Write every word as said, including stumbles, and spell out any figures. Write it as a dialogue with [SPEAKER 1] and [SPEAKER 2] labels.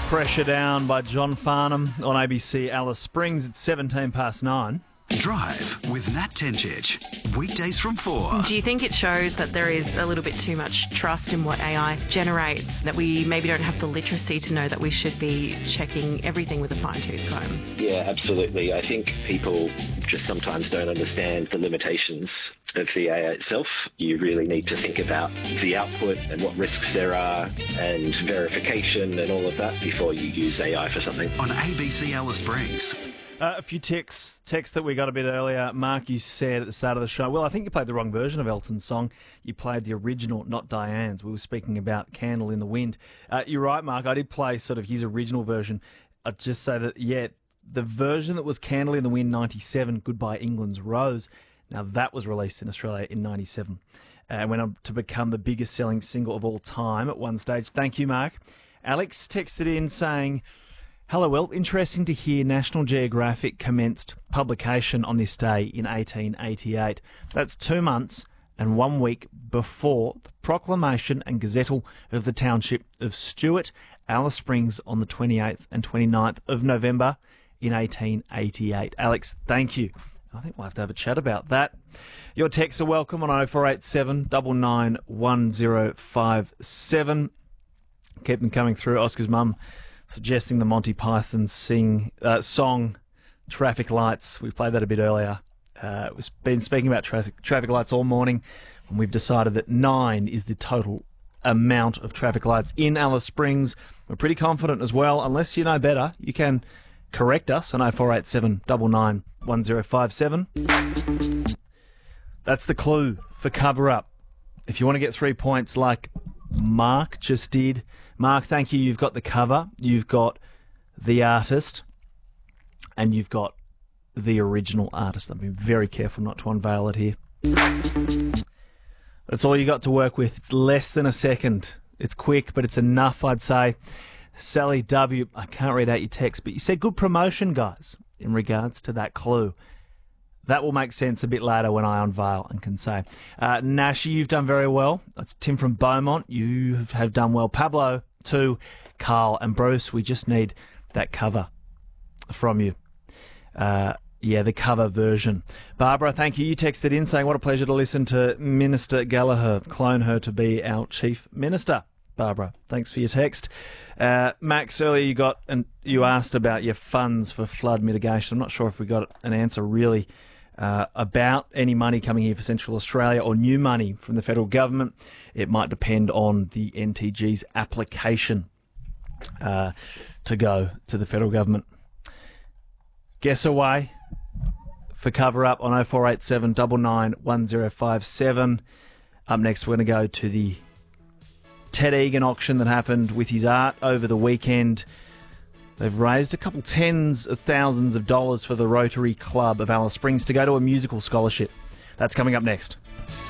[SPEAKER 1] Pressure Down by John Farnham on A B C Alice Springs. It's seventeen past nine.
[SPEAKER 2] Drive with Nat Tencic. Weekdays from four.
[SPEAKER 3] Do you think it shows that there is a little bit too much trust in what A I generates, that we maybe don't have the literacy to know that we should be checking everything with a fine-tooth comb?
[SPEAKER 4] Yeah, absolutely. I think people just sometimes don't understand the limitations of the A I itself. You really need to think about the output and what risks there are and verification and all of that before you use A I for something.
[SPEAKER 2] On A B C Alice Springs.
[SPEAKER 1] Uh, a few texts, texts that we got a bit earlier. Mark, you said at the start of the show, well, I think you played the wrong version of Elton's song. You played the original, not Diane's. We were speaking about Candle in the Wind. Uh, you're right, Mark. I did play sort of his original version. I'd just say that, yeah, the version that was Candle in the Wind ninety-seven, Goodbye England's Rose, now that was released in Australia in ninety-seven and went on to become the biggest selling single of all time at one stage. Thank you, Mark. Alex texted in saying, hello, Will. Interesting to hear National Geographic commenced publication on this day in eighteen eighty-eight. That's two months and one week before the proclamation and gazettal of the township of Stewart, Alice Springs, on the twenty-eighth and twenty-ninth of November in eighteen eighty-eight. Alex, thank you. I think we'll have to have a chat about that. Your texts are welcome on oh four eight seven, nine nine one oh five seven. Keep them coming through. Oscar's mum suggesting the Monty Python sing uh, song Traffic Lights. We played that a bit earlier. Uh, we've been speaking about traffic, traffic lights all morning, and we've decided that nine is the total amount of traffic lights in Alice Springs. We're pretty confident as well. Unless you know better, you can correct us on oh four eight seven, nine nine one oh five seven. That's the clue for Cover Up. If you want to get three points like Mark just did. Mark, thank you. You've got the cover, you've got the artist, and you've got the original artist. I've been very careful not to unveil it here. That's all you got to work with. It's less than a second. It's quick, but it's enough, I'd say. Sally W., I can't read out your text, but you said good promotion, guys, in regards to that clue. That will make sense a bit later when I unveil and can say. Uh, Nashi, you've done very well. That's Tim from Beaumont. You have done well. Pablo, too. Carl and Bruce, we just need that cover from you. Uh, yeah, the cover version. Barbara, thank you. You texted in saying, what a pleasure to listen to Minister Gallagher clone her to be our Chief Minister. Barbara, thanks for your text. Uh, Max, earlier you got and you asked about your funds for flood mitigation. I'm not sure if we got an answer really uh, about any money coming here for Central Australia or new money from the federal government. It might depend on the N T G's application uh, to go to the federal government. Guess away for Cover Up on oh four eight seven, nine nine one oh five seven. Up next, we're going to go to the Ted Egan auction that happened with his art over the weekend. They've raised a couple tens of thousands of dollars for the Rotary Club of Alice Springs to go to a musical scholarship. That's coming up next.